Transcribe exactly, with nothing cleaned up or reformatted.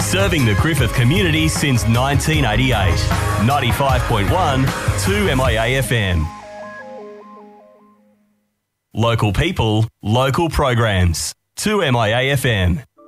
Serving the Griffith community since nineteen eighty-eight. ninety-five point one, two M I A F M. Local people, local programs. two M I A F M.